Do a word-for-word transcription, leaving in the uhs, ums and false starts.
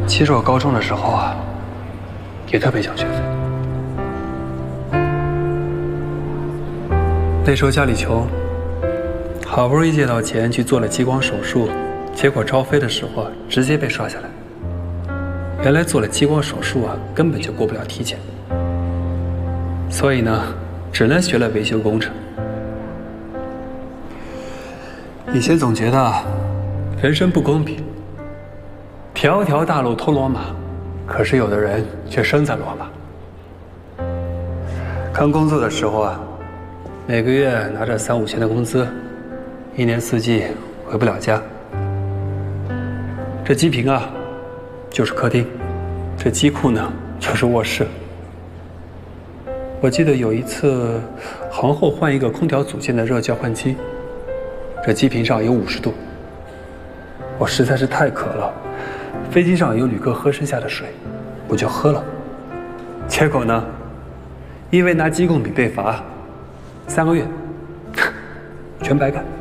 其实我高中的时候啊，也特别想学飞。那时候家里穷，好不容易借到钱去做了激光手术，结果招飞的时候直接被刷下来。原来做了激光手术啊，根本就过不了体检，所以呢，只能学了维修工程。以前总觉得人生不公平，条条大路通罗马，可是有的人却生在罗马。刚工作的时候啊，每个月拿着三五千的工资，一年四季回不了家。这机坪啊，就是客厅；这机库呢，就是卧室。我记得有一次，航后换一个空调组件的热交换机，这机坪上有五十度。我实在是太渴了，飞机上有旅客喝剩下的水，我就喝了。结果呢，因为拿鸡供笔被罚，三个月全白干。